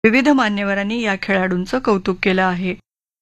विविध मान्यवरांनी या खेळाडूंचं कौतुक केलं आहे.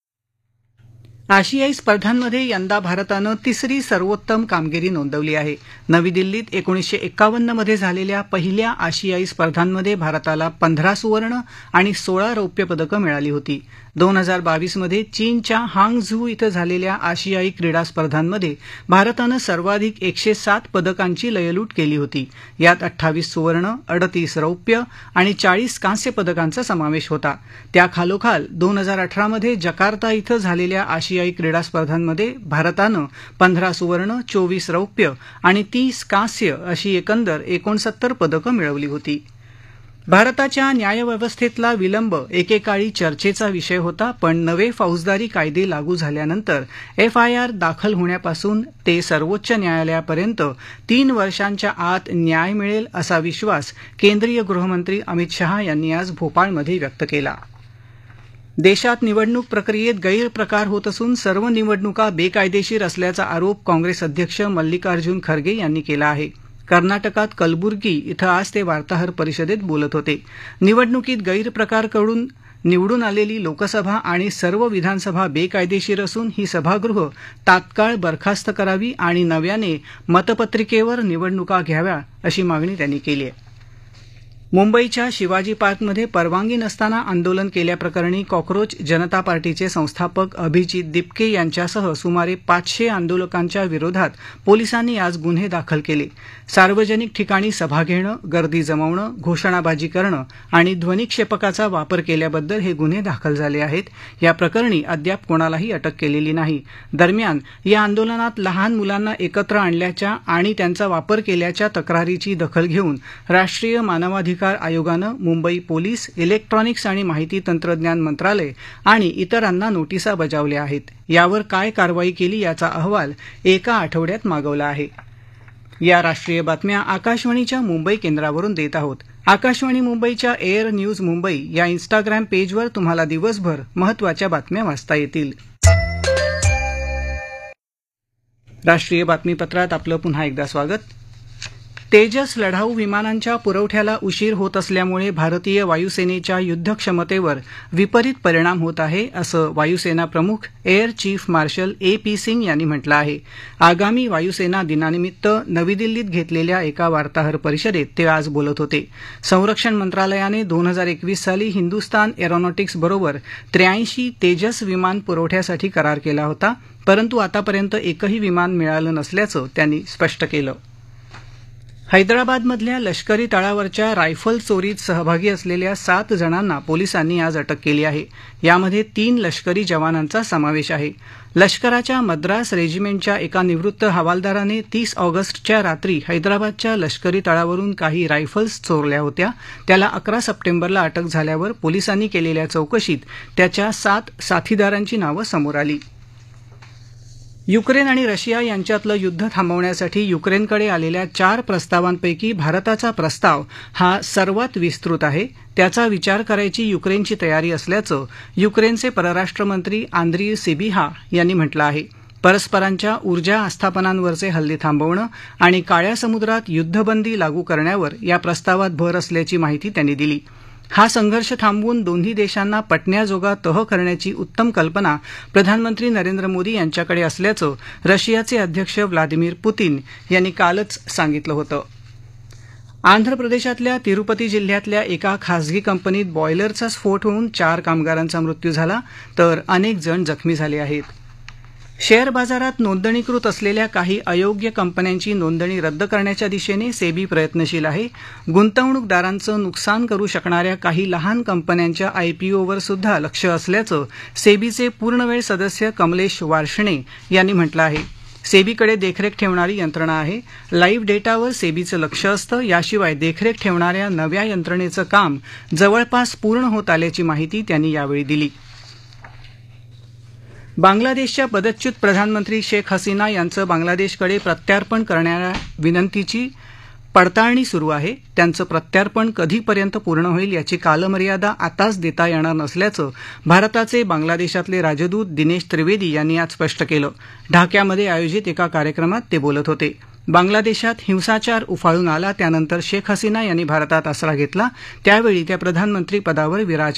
आशियाई स्पर्धांमध्ये यंदा भारतानं तिसरी सर्वोत्तम कामगिरी नोंदवली आहे. नवी दिल्लीत 1951 मध्ये झालेल्या पहिल्या आशियाई स्पर्धांमध्ये भारताला 15 सुवर्ण आणि 16 रौप्य पदकं मिळाली होती. 2022 मध्ये चीनच्या हांगझू इथं झालेल्या आशियाई क्रीडा स्पर्धांमध्ये भारतानं सर्वाधिक 107 पदकांची लयलूट केली होती. यात 28 सुवर्ण, 38 रौप्य आणि 40 कांस्य पदकांचा समावेश होता. त्याखालोखाल 2018 मध्ये जकार्ता इथं झालेल्या आशियाई क्रीडा स्पर्धांमध्ये भारतानं 15 सुवर्ण, 24 रौप्य आणि 30 कांस्य अशी एकंदर 69 पदकं मिळवली होती. भारताच्या न्यायव्यवस्थेतला विलंब एकेकाळी चर्चेचा विषय होता, पण नवे फौजदारी कायदे लागू झाल्यानंतर FIR दाखल होण्यापासून ते सर्वोच्च न्यायालयापर्यंत 3 वर्षांच्या आत न्याय मिळेल असा विश्वास केंद्रीय गृहमंत्री अमित शहा यांनी आज भोपाळमध्ये व्यक्त केला. देशात निवडणूक प्रक्रियेत गैरप्रकार होत असून सर्व निवडणुका बेकायदेशीर असल्याचा आरोप काँग्रेस अध्यक्ष मल्लिकार्जुन खरगे यांनी केला आहे. कर्नाटकात कलबुर्गी इथं आज ते वार्ताहर परिषदेत बोलत होते. निवडणुकीत गैरप्रकार करून निवडून आलेली लोकसभा आणि सर्व विधानसभा बेकायदेशीर असून ही सभागृह तात्काळ बरखास्त करावी आणि नव्याने मतपत्रिकेवर निवडणुका घ्याव्या अशी मागणी त्यांनी केली आहे. मुंबईच्या शिवाजी पार्कमध्ये परवानगी नसताना आंदोलन केल्याप्रकरणी कॉक्रोच जनता पार्टीचे संस्थापक अभिजित दिपके यांच्यासह सुमारे 500 आंदोलकांच्या विरोधात पोलिसांनी आज गुन्हे दाखल केले. सार्वजनिक ठिकाणी सभा घेणं, गर्दी जमवणं, घोषणाबाजी करणं आणि ध्वनिक्षेपकाचा वापर केल्याबद्दल हे गुन्हे दाखल झाले आहेत. या प्रकरणी अद्याप कोणालाही अटक केलेली नाही. दरम्यान या आंदोलनात लहान मुलांना एकत्र आणल्याच्या आणि त्यांचा वापर केल्याच्या तक्रारीची दखल घेऊन राष्ट्रीय मानवाधिकार आयोगानं मुंबई पोलीस, इलेक्ट्रॉनिक्स आणि माहिती तंत्रज्ञान मंत्रालय आणि इतरांना नोटिसा बजावल्या आहेत. यावर काय कारवाई केली याचा अहवाल एका आठवड्यात मागवला आहे. या राष्ट्रीय बातम्या आकाशवाणीच्या मुंबई केंद्रावरून देत आहोत. आकाशवाणी मुंबईच्या एअर न्यूज मुंबई या इन्स्टाग्राम पेजवर तुम्हाला दिवसभर महत्त्वाच्या बातम्या वाचता येतील. राष्ट्रीय बातमीपत्रात आपलं पुन्हा एकदा स्वागत. तेजस लढाऊ विमानांच्या पुरवठ्याला उशीर होत असल्यामुळे भारतीय वायुसेनेच्या युद्धक्षमतेवर विपरीत परिणाम होत आहे असं वायुसेना प्रमुख air chief marshal AP Singh यांनी म्हटलं आहे. आगामी वायुसेना दिनानिमित्त नवी दिल्लीत घेतलेल्या एका वार्ताहर परिषदेत ते आज बोलत होते. संरक्षण मंत्रालयाने 2021 साली हिंदुस्तान एरोनॉटिक्स बरोबर 83 तेजस विमान पुरवठ्यासाठी करार केला होता, परंतु आतापर्यंत एकही विमान मिळालं नसल्याचं त्यांनी स्पष्ट केलं. हैदराबादमधल्या लष्करी तळावरच्या रायफल चोरीत सहभागी असलेल्या 7 जणांना पोलिसांनी आज अटक केली आहे. यामध्ये 3 लष्करी जवानांचा समावेश आहे. लष्कराच्या मद्रास रेजिमेंटच्या एका निवृत्त हवालदाराने 30 ऑगस्टच्या रात्री हैदराबादच्या लष्करी तळावरून काही रायफल्स चोरल्या होत्या. त्याला 11 सप्टेंबरला अटक झाल्यावर पोलिसांनी केलेल्या चौकशीत त्याच्या 7 साथीदारांची नावं समोर आली. युक्रेन आणि रशिया यांच्यातलं युद्ध थांबवण्यासाठी युक्रेनकडे आलेल्या 4 प्रस्तावांपैकी भारताचा प्रस्ताव हा सर्वात विस्तृत आहे. त्याचा विचार करायची युक्रेनची तयारी असल्याचं युक्रेनचे परराष्ट्र मंत्री आंद्री सिबिहा यांनी म्हटलं आहे. परस्परांच्या ऊर्जा आस्थापनांवरचे हल्ले थांबवणं आणि काळ्या समुद्रात युद्धबंदी लागू करण्यावर या प्रस्तावात भर असल्याची माहिती त्यांनी दिली. हा संघर्ष थांबवून दोन्ही देशांना पटण्याजोगा तह करण्याची उत्तम कल्पना प्रधानमंत्री नरेंद्र मोदी यांच्याकडे असल्याचं रशियाचे अध्यक्ष व्लादिमीर पुतीन यांनी कालच सांगितलं होतं. आंध्र प्रदेशातल्या तिरुपती जिल्ह्यातल्या एका खासगी कंपनीत बॉयलरचा स्फोट होऊन 4 कामगारांचा मृत्यू झाला, तर अनेक जण जखमी झाले आहेत. शेअर बाजारात नोंदणीकृत असलेल्या काही अयोग्य कंपन्यांची नोंदणी रद्द करण्याच्या दिशेने सेबी प्रयत्नशील आहे. गुंतवणूकदारांचं नुकसान करू शकणाऱ्या काही लहान कंपन्यांच्या IPOवर सुद्धा लक्ष असल्याचं सेबीचे पूर्णवेळ सदस्य कमलेश वार्ष्णे यांनी म्हटलं आहे. सेबीकडे देखरेख ठेवणारी यंत्रणा आहे. लाईव्ह डेटावर सेबीचं लक्ष असतं. याशिवाय देखरेख ठेवणाऱ्या नव्या यंत्रणेचं काम जवळपास पूर्ण होत आल्याची माहिती त्यांनी यावेळी दिली. बांगलादेशच्या पदच्युत प्रधानमंत्री शेख हसीना यांचं बांगलादेशकडे प्रत्यार्पण करणाऱ्या विनंतीची पडताळणी सुरू आहे. त्यांचं प्रत्यार्पण कधीपर्यंत पूर्ण होईल याची कालमर्यादा आताच देता येणार नसल्याचं भारताचे बांगलादेशातले राजदूत दिनेश त्रिवेदी यांनी आज स्पष्ट केलं. ढाक्यामध्ये आयोजित एका कार्यक्रमात ते बोलत होते. बांगलादेशात हिंसाचार उफाळून आला त्यानंतर शेख हसीना यांनी भारतात आसरा घेतला त्यावेळी त्या प्रधानमंत्री पदावर विराजमान